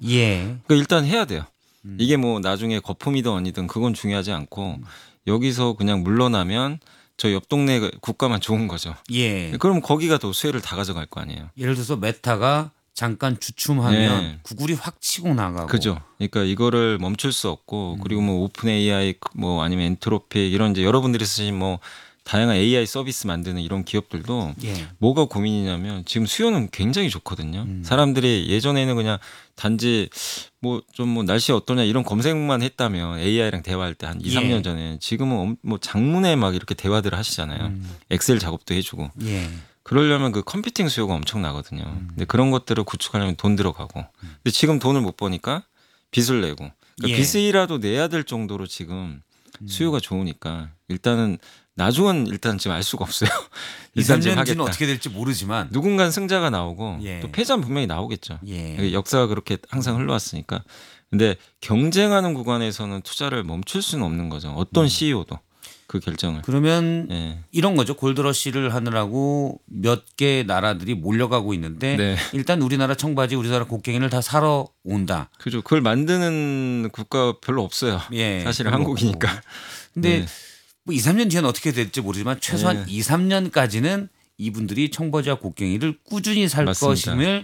예. 그러니까 일단 해야 돼요. 이게 뭐 나중에 거품이든 아니든 그건 중요하지 않고 여기서 그냥 물러나면 저 옆 동네 국가만 좋은 거죠. 예. 그럼 거기가 더 수혜를 다 가져갈 거 아니에요. 예를 들어서 메타가 잠깐 주춤하면 네. 구글이 확 치고 나가고. 그죠. 그러니까 이거를 멈출 수 없고 그리고 뭐 오픈 AI 뭐 아니면 엔트로피 이런 이제 여러분들이 쓰신 뭐 다양한 AI 서비스 만드는 이런 기업들도 예. 뭐가 고민이냐면 지금 수요는 굉장히 좋거든요. 사람들이 예전에는 그냥 단지 뭐 좀 뭐 날씨 어떠냐 이런 검색만 했다면 AI랑 대화할 때 한 2, 예. 3년 전에 지금은 뭐 장문에 막 이렇게 대화들을 하시잖아요. 엑셀 작업도 해주고. 예. 그러려면 그 컴퓨팅 수요가 엄청 나거든요. 근데 그런 것들을 구축하려면 돈 들어가고. 근데 지금 돈을 못 버니까 빚을 내고. 그러니까 예. 빚이라도 내야 될 정도로 지금 수요가 좋으니까 일단은 나중은 일단 지금 알 수가 없어요. 2, 일단 지금 3년 뒤는 하겠다. 어떻게 될지 모르지만. 누군가는 승자가 나오고 예. 또 패자는 분명히 나오겠죠. 예. 역사가 그렇게 항상 흘러왔으니까. 근데 경쟁하는 구간에서는 투자를 멈출 수는 없는 거죠. 어떤 CEO도 그 결정을. 그러면 예. 이런 거죠. 골드러시를 하느라고 몇 개 나라들이 몰려가고 있는데 네. 일단 우리나라 청바지, 우리나라 곡괭이를 다 사러 온다. 그죠. 그걸 만드는 국가 별로 없어요. 예. 사실은 별로 한국이니까. 없고. 근데 네. 뭐 2, 3년 뒤에는 어떻게 될지 모르지만 최소한 네. 2, 3년까지는 이분들이 청바지와 곡괭이를 꾸준히 살 맞습니다. 것임을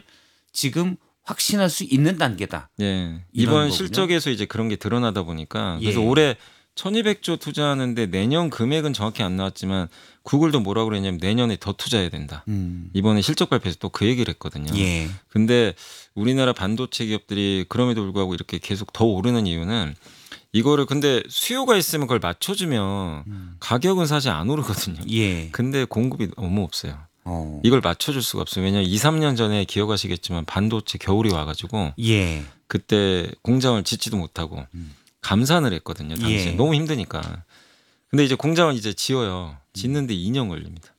지금 확신할 수 있는 단계다. 예. 이런 이번 거군요. 실적에서 이제 그런 게 드러나다 보니까 그래서 예. 올해 1200조 투자하는데 내년 금액은 정확히 안 나왔지만 구글도 뭐라고 그랬냐면 내년에 더 투자해야 된다. 이번에 실적 발표에서 또 그 얘기를 했거든요. 예. 근데 우리나라 반도체 기업들이 그럼에도 불구하고 이렇게 계속 더 오르는 이유는 이거를 근데 수요가 있으면 그걸 맞춰주면 가격은 사실 안 오르거든요. 예. 근데 공급이 너무 없어요. 어. 이걸 맞춰줄 수가 없어요. 왜냐하면 2, 3년 전에 기억하시겠지만 반도체 겨울이 와가지고 예. 그때 공장을 짓지도 못하고 감산을 했거든요. 당시에 예. 너무 힘드니까. 근데 이제 공장을 이제 지어요. 짓는데 2년 걸립니다.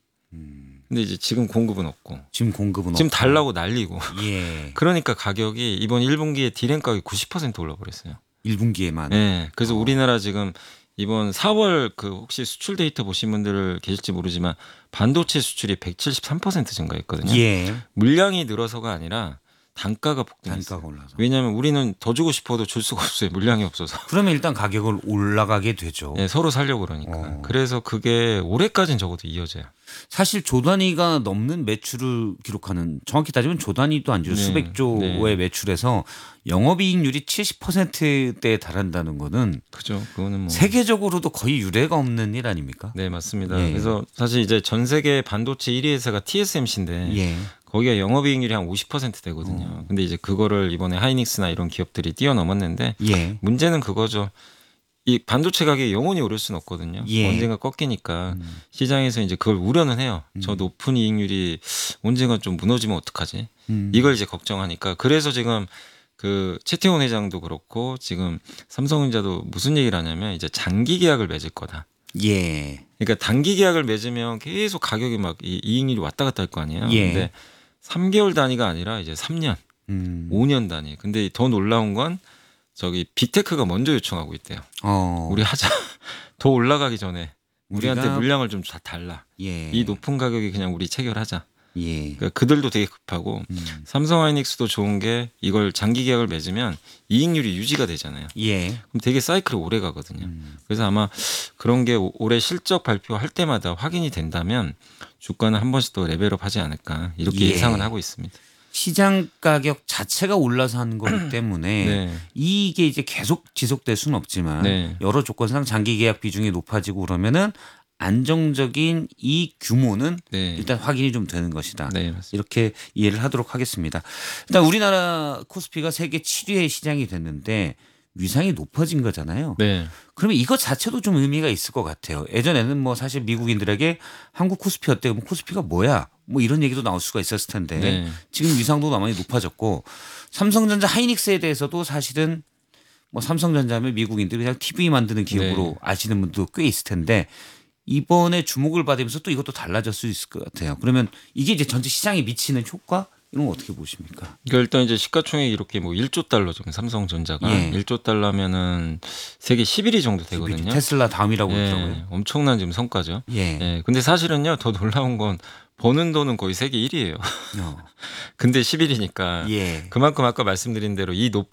근데 이제 지금 공급은 없고 지금 공급은 지금 없고. 달라고 난리고. 예. 그러니까 가격이 이번 1분기에 디램 가격이 90% 올라버렸어요. 1분기에만. 네. 그래서 우리나라 지금 이번 4월 그 혹시 수출 데이터 보신 분들 계실지 모르지만 반도체 수출이 173% 증가했거든요. 예. 물량이 늘어서가 아니라 단가가 폭등했어요. 단가가 올라서. 왜냐하면 우리는 더 주고 싶어도 줄 수가 없어요. 물량이 없어서. 그러면 일단 가격을 올라가게 되죠. 네, 서로 살려고 그러니까. 어. 그래서 그게 올해까지는 적어도 이어져요. 사실 조 단위가 넘는 매출을 기록하는 정확히 따지면 조 단위도 아니죠. 네. 수백조의 네. 매출에서 영업이익률이 70%대에 달한다는 거는 그죠. 그거는 뭐. 세계적으로도 거의 유례가 없는 일 아닙니까? 네, 맞습니다. 예. 그래서 사실 이제 전 세계 반도체 1위 회사가 TSMC인데 예. 거기가 영업이익률이 한 50% 되거든요. 근데 이제 그거를 이번에 하이닉스나 이런 기업들이 뛰어넘었는데 예. 문제는 그거죠. 이 반도체 가격이 영원히 오를 수는 없거든요. 예. 언젠가 꺾이니까 시장에서 이제 그걸 우려는 해요. 저 높은 이익률이 언젠가 좀 무너지면 어떡하지? 이걸 이제 걱정하니까 그래서 지금 그 최태원 회장도 그렇고 지금 삼성전자도 무슨 얘기를 하냐면 이제 장기 계약을 맺을 거다. 예. 그러니까 단기 계약을 맺으면 계속 가격이 막 이익률이 왔다 갔다 할 거 아니에요. 예. 근데 3개월 단위가 아니라 이제 3년, 5년 단위. 근데 더 놀라운 건 저기 빅테크가 먼저 요청하고 있대요. 우리 하자. 더 올라가기 전에 우리한테 우리가- 물량을 좀 달라. 예. 이 높은 가격에 그냥 우리 체결하자. 예. 그러니까 그들도 되게 급하고 삼성 하이닉스도 좋은 게 이걸 장기 계약을 맺으면 이익률이 유지가 되잖아요. 예. 그럼 되게 사이클이 오래 가거든요. 그래서 아마 그런 게 올해 실적 발표할 때마다 확인이 된다면 주가는 한 번씩 더 레벨업 하지 않을까 이렇게 예. 예상은 하고 있습니다. 시장 가격 자체가 올라서 하는 거기 때문에 네. 이게 이제 계속 지속될 수는 없지만 네. 여러 조건상 장기 계약 비중이 높아지고 그러면은 안정적인 이 규모는 네. 일단 확인이 좀 되는 것이다. 네, 맞습니다. 이렇게 이해를 하도록 하겠습니다. 일단 우리나라 코스피가 세계 7위의 시장이 됐는데 위상이 높아진 거잖아요. 네. 그러면 이것 자체도 좀 의미가 있을 것 같아요. 예전에는 뭐 사실 미국인들에게 한국 코스피 어때? 그럼 코스피가 뭐야? 뭐 이런 얘기도 나올 수가 있었을 텐데 네. 지금 위상도 많이 높아졌고 삼성전자 하이닉스에 대해서도 사실은 뭐 삼성전자면 미국인들이 그냥 TV 만드는 기업으로 네. 아시는 분도 꽤 있을 텐데 이번에 주목을 받으면서 또 이것도 달라질 수 있을 것 같아요. 그러면 이게 이제 전체 시장에 미치는 효과 이런 거 어떻게 보십니까? 그러니까 일단 이제 시가총액이 이렇게 뭐 1조 달러죠. 삼성전자가 예. 1조 달러면은 세계 11위 정도 되거든요. 테슬라 다음이라고 예, 그러더라고요. 엄청난 지금 성과죠. 예. 예. 근데 사실은요 더 놀라운 건 버는 돈은 거의 세계 1위예요. 어. 근데 11위니까 예. 그만큼 아까 말씀드린 대로 이